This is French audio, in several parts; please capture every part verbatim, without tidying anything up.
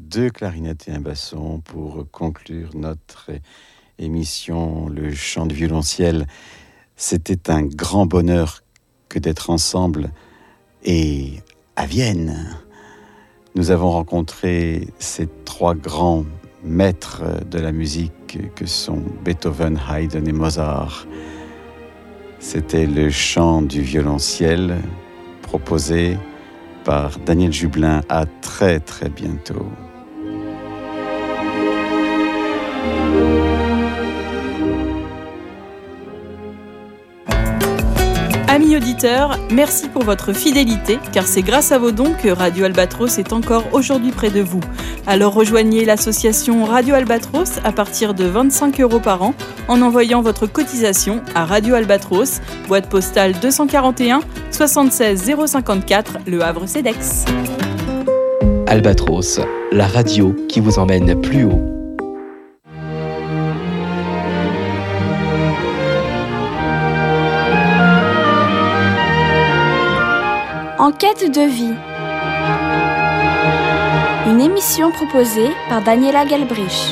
deux clarinettes et un basson pour conclure notre émission Le chant du violonciel. C'était un grand bonheur que d'être ensemble. Et à Vienne, nous avons rencontré ces trois grands maîtres de la musique que sont Beethoven, Haydn et Mozart. C'était le chant du violonciel proposé par Daniel Jublin. À très très bientôt. Amis auditeurs, merci pour votre fidélité, car c'est grâce à vos dons que Radio Albatros est encore aujourd'hui près de vous. Alors rejoignez l'association Radio Albatros à partir de vingt-cinq euros par an en envoyant votre cotisation à Radio Albatros, boîte postale deux cent quarante et un soixante-seize zéro cinquante-quatre, Le Havre-Cedex. Albatros, la radio qui vous emmène plus haut. En quête de vie. Une émission proposée par Daniela Galbrich.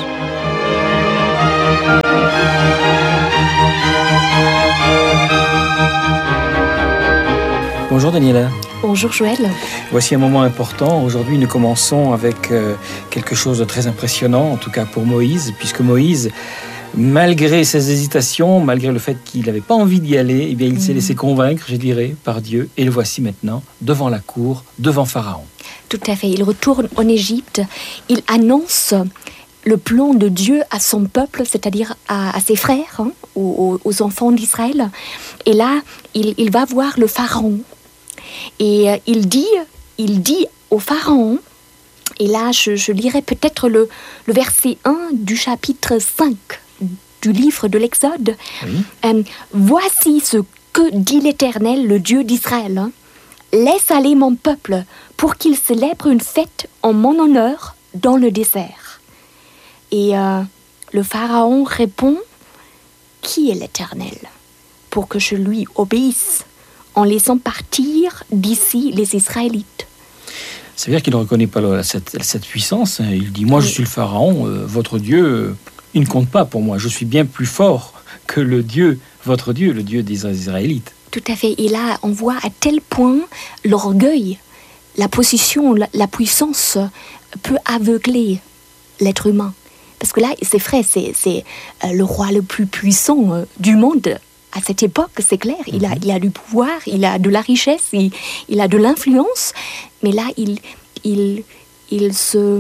Bonjour Daniela. Bonjour Joël. Voici un moment important. Aujourd'hui, nous commençons avec euh, quelque chose de très impressionnant, en tout cas pour Moïse, puisque Moïse, malgré ses hésitations, malgré le fait qu'il n'avait pas envie d'y aller, eh bien, il mmh. s'est laissé convaincre, je dirais, par Dieu. Et le voici maintenant, devant la cour, devant Pharaon. Tout à fait. Il retourne en Égypte. Il annonce le plan de Dieu à son peuple, c'est-à-dire à, à ses frères, hein, aux, aux enfants d'Israël. Et là, il, il va voir le Pharaon. Et euh, il dit, il dit au Pharaon, et là, je, je lirai peut-être le, le verset un du chapitre cinq du livre de l'Exode. Oui. Euh, Voici ce que dit l'Éternel, le Dieu d'Israël. Hein. Laisse aller mon peuple pour qu'il célèbre une fête en mon honneur dans le désert. Et euh, le Pharaon répond, qui est l'Éternel pour que je lui obéisse en laissant partir d'ici les Israélites? Ça veut dire qu'il ne reconnaît pas cette, cette puissance. Il dit, moi oui. je suis le Pharaon, euh, votre Dieu, euh, il ne compte pas pour moi. Je suis bien plus fort que le Dieu, votre Dieu, le Dieu des Israélites. Tout à fait. Et là, on voit à tel point l'orgueil, la position, la, la puissance peut aveugler l'être humain. Parce que là, c'est vrai, c'est, c'est euh, le roi le plus puissant euh, du monde. À cette époque, c'est clair, il, mm-hmm. a, il a du pouvoir, il a de la richesse, il, il a de l'influence, mais là, il, il, il se,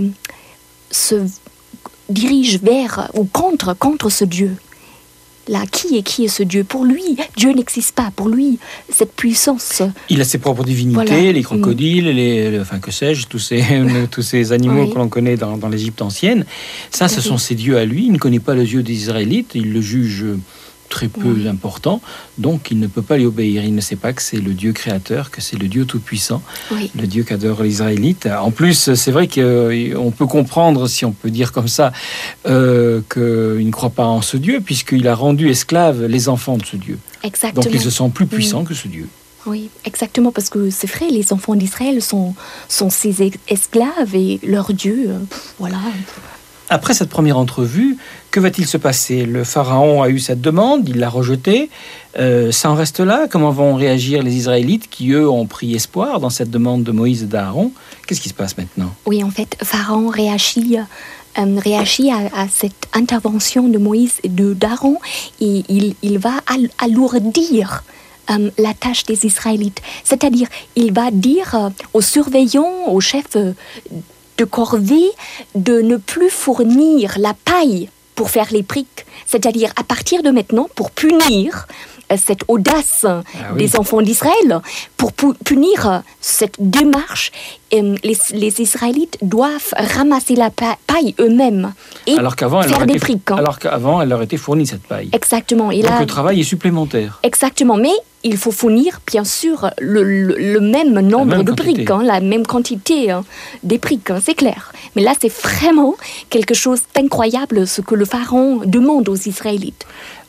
se dirige vers ou contre, contre ce Dieu. Là, qui est, qui est ce Dieu? Pour lui, Dieu n'existe pas. Pour lui, cette puissance... Il a ses propres divinités, voilà. les crocodiles, mm. les, les, enfin que sais-je, tous ces, tous ces animaux oui. que l'on connaît dans, dans l'Égypte ancienne. Ça, ce oui. sont ses dieux à lui. Il ne connaît pas le Dieu des Israélites, il le juge... très peu oui. important, donc il ne peut pas lui obéir. Il ne sait pas que c'est le Dieu créateur, que c'est le Dieu tout-puissant, oui. le Dieu qu'adorent les Israélites. En plus, c'est vrai qu'on peut comprendre, si on peut dire comme ça, euh, qu'il ne croit pas en ce Dieu, puisqu'il a rendu esclaves les enfants de ce Dieu. Exactement. Donc il se sent plus puissant oui. que ce Dieu. Oui, exactement, parce que c'est vrai, les enfants d'Israël sont, sont ses esclaves et leur Dieu, euh, voilà... Après cette première entrevue, que va-t-il se passer? Le Pharaon a eu cette demande, il l'a rejetée. Euh, ça en reste là? Comment vont réagir les Israélites qui, eux, ont pris espoir dans cette demande de Moïse et d'Aaron? Qu'est-ce qui se passe maintenant? Oui, en fait, Pharaon réagit, euh, réagit à, à cette intervention de Moïse et de, d'Aaron et il, il va alourdir euh, la tâche des Israélites. C'est-à-dire, il va dire euh, aux surveillants, aux chefs... Euh, de corvée de ne plus fournir la paille pour faire les briques. C'est-à-dire, à partir de maintenant, pour punir cette audace ah oui. des enfants d'Israël, pour punir cette démarche, les, les Israélites doivent ramasser la paille eux-mêmes et alors qu'avant, faire des été, briques. Hein. Alors qu'avant, elle leur était fournie, cette paille. Exactement. Et donc là, le travail est supplémentaire. Exactement, mais il faut fournir, bien sûr, le, le, le même nombre de quantité. briques, hein, la même quantité hein, des briques, hein, c'est clair. Mais là, c'est vraiment quelque chose d'incroyable, ce que le Pharaon demande aux Israélites.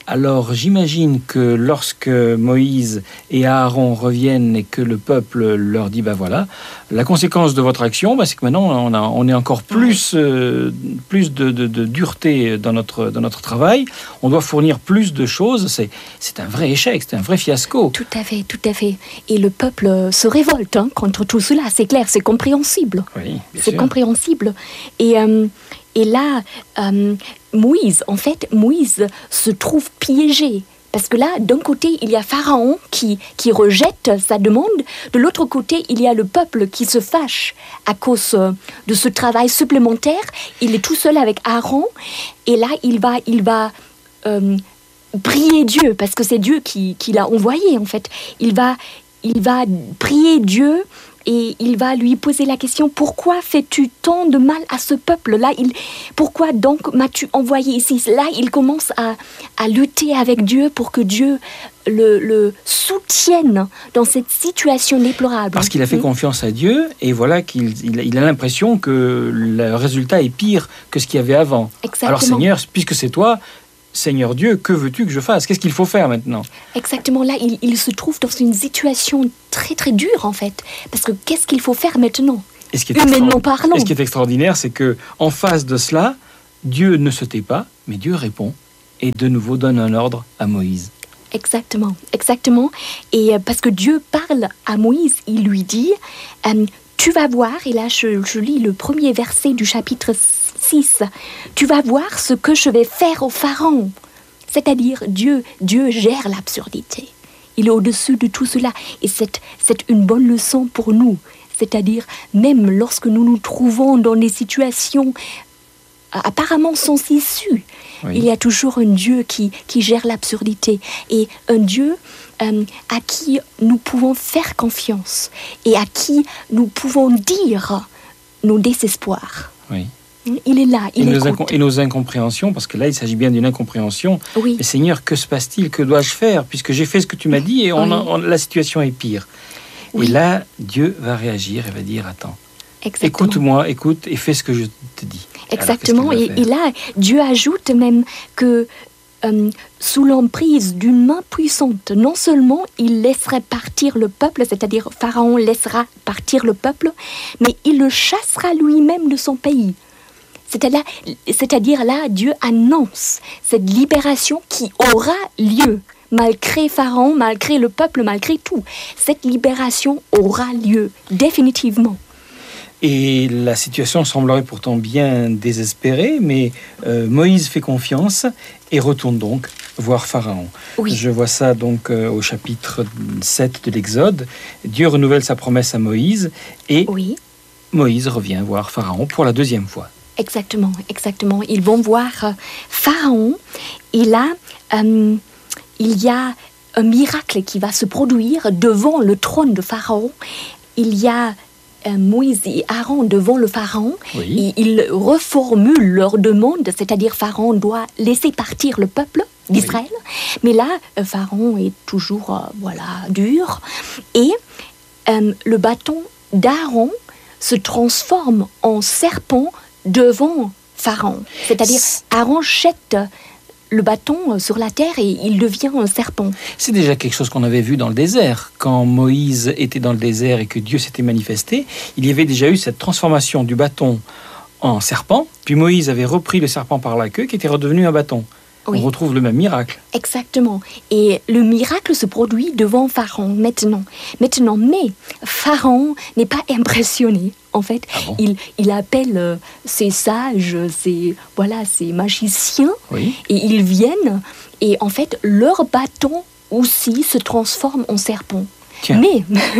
Alors j'imagine que lorsque Moïse et Aaron reviennent et que le peuple leur dit, ben voilà, la conséquence de votre action, ben c'est que maintenant on, a, on est encore plus, euh, plus de, de, de dureté dans notre, dans notre travail, on doit fournir plus de choses, c'est, c'est un vrai échec, c'est un vrai fiasco. Tout à fait, tout à fait. Et le peuple se révolte hein, contre tout cela, c'est clair, c'est compréhensible. Oui, bien c'est sûr. compréhensible. Et... Euh, Et là, euh, Moïse, en fait, Moïse se trouve piégé. Parce que là, d'un côté, il y a Pharaon qui, qui rejette sa demande. De l'autre côté, il y a le peuple qui se fâche à cause de ce travail supplémentaire. Il est tout seul avec Aaron. Et là, il va, il va euh, prier Dieu, parce que c'est Dieu qui, qui l'a envoyé, en fait. Il va, il va prier Dieu. Et il va lui poser la question, pourquoi fais-tu tant de mal à ce peuple-là? il, Pourquoi donc m'as-tu envoyé ici? Là, il commence à, à lutter avec Dieu pour que Dieu le, le soutienne dans cette situation déplorable. Parce qu'il a fait mmh. confiance à Dieu, et voilà qu'il il, il a l'impression que le résultat est pire que ce qu'il y avait avant. Exactement. Alors Seigneur, puisque c'est toi, Seigneur Dieu, que veux-tu que je fasse? Qu'est-ce qu'il faut faire maintenant? Exactement, là, il, il se trouve dans une situation très très dure en fait. Parce que qu'est-ce qu'il faut faire maintenant? Et ce qui est humainement parlant. Et ce qui est extraordinaire, c'est que en face de cela, Dieu ne se tait pas, mais Dieu répond et de nouveau donne un ordre à Moïse. Exactement, exactement. Et euh, parce que Dieu parle à Moïse, il lui dit, euh, tu vas voir, et là je, je lis le premier verset du chapitre six, tu vas voir ce que je vais faire au Pharaon. C'est-à-dire, Dieu, Dieu gère l'absurdité. Il est au-dessus de tout cela. Et c'est, c'est une bonne leçon pour nous. C'est-à-dire, même lorsque nous nous trouvons dans des situations apparemment sans issue, oui. il y a toujours un Dieu qui, qui gère l'absurdité. Et un Dieu euh, à qui nous pouvons faire confiance et à qui nous pouvons dire nos désespoirs. Oui. Il est là, il et, écoute. Nos incom- et nos incompréhensions, parce que là, il s'agit bien d'une incompréhension. Oui. Mais Seigneur, que se passe-t-il? Que dois-je faire? Puisque j'ai fait ce que tu m'as dit et on oui. a, on, la situation est pire. Oui. Et là, Dieu va réagir et va dire, attends, Exactement. écoute-moi, écoute et fais ce que je te dis. Exactement. Alors, et, et là, Dieu ajoute même que euh, sous l'emprise d'une main puissante, non seulement il laisserait partir le peuple, c'est-à-dire Pharaon laissera partir le peuple, mais il le chassera lui-même de son pays. C'est-à-dire, c'est-à-dire là, Dieu annonce cette libération qui aura lieu, malgré Pharaon, malgré le peuple, malgré tout. Cette libération aura lieu, définitivement. Et la situation semblerait pourtant bien désespérée, mais euh, Moïse fait confiance et retourne donc voir Pharaon. Oui. Je vois ça donc euh, au chapitre sept de l'Exode. Dieu renouvelle sa promesse à Moïse et oui. Moïse revient voir Pharaon pour la deuxième fois. Exactement, exactement. Ils vont voir Pharaon et là, euh, il y a un miracle qui va se produire devant le trône de Pharaon. Il y a euh, Moïse et Aaron devant le Pharaon oui. et ils reformulent leur demande, c'est-à-dire Pharaon doit laisser partir le peuple d'Israël. Oui. Mais là, Pharaon est toujours euh, voilà, dur et euh, le bâton d'Aaron se transforme en serpent devant Pharaon. C'est-à-dire, Aaron jette le bâton sur la terre et il devient un serpent. C'est déjà quelque chose qu'on avait vu dans le désert. Quand Moïse était dans le désert et que Dieu s'était manifesté, il y avait déjà eu cette transformation du bâton en serpent, puis Moïse avait repris le serpent par la queue qui était redevenu un bâton. Oui. On retrouve le même miracle. Exactement. Et le miracle se produit devant Pharaon maintenant. Maintenant, mais Pharaon n'est pas impressionné. En fait, ah bon? il, il appelle euh, ses sages, ses, voilà, ses magiciens, oui. et ils viennent, et en fait, leur bâton aussi se transforme en serpent. Tiens. Mais...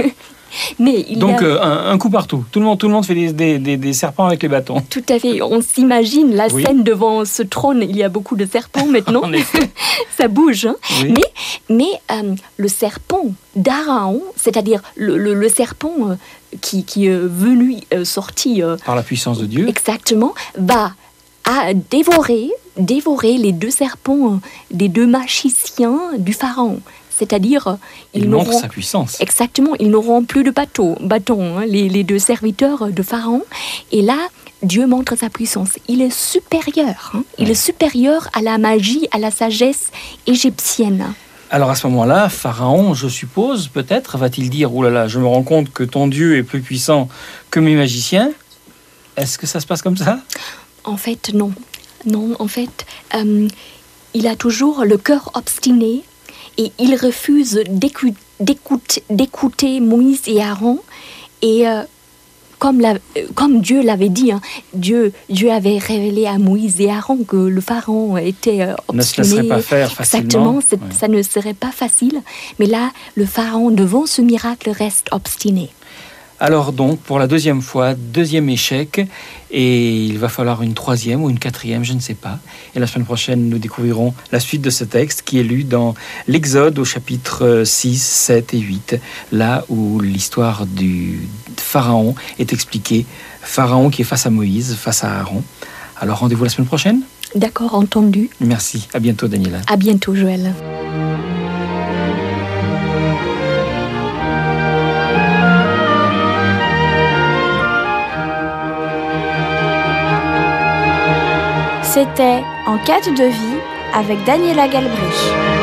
Mais il Donc a... euh, un, un coup partout. Tout le monde, tout le monde fait des, des, des, des serpents avec les bâtons. Tout à fait. On s'imagine la oui. scène devant ce trône. Il y a beaucoup de serpents maintenant. En effet. Ça bouge. Hein. Oui. Mais, mais euh, le serpent d'Aaron, c'est-à-dire le, le, le serpent euh, qui, qui est venu, euh, sorti... Euh, par la puissance de Dieu. Exactement. Va à dévorer, dévorer les deux serpents euh, des deux magiciens du Pharaon. C'est-à-dire, ils il montre sa puissance. Exactement, ils n'auront plus de bateau, bâton, hein, les, les deux serviteurs de Pharaon. Et là, Dieu montre sa puissance. Il est supérieur. Hein? Il est supérieur à la magie, à la sagesse égyptienne. Alors à ce moment-là, Pharaon, je suppose, peut-être, va-t-il dire « Oh là là, je me rends compte que ton Dieu est plus puissant que mes magiciens ». Est-ce que ça se passe comme ça ? En fait, non. Non, en fait, euh, il a toujours le cœur obstiné et il refuse d'écouter, d'écouter, d'écouter Moïse et Aaron. Et euh, comme, la, comme Dieu l'avait dit, hein, Dieu, Dieu avait révélé à Moïse et Aaron que le pharaon était euh, obstiné. Ne se laisserait pas faire facilement. Exactement, ouais. Ça ne serait pas facile. Mais là, le pharaon, devant ce miracle, reste obstiné. Alors donc, pour la deuxième fois, deuxième échec, et il va falloir une troisième ou une quatrième, je ne sais pas. Et la semaine prochaine, nous découvrirons la suite de ce texte qui est lu dans l'Exode au chapitre six, sept et huit, là où l'histoire du Pharaon est expliquée. Pharaon qui est face à Moïse, face à Aaron. Alors rendez-vous la semaine prochaine ? D'accord, entendu. Merci, à bientôt Daniela. À bientôt Joël. C'était En quête de vie avec Daniela Galbrich.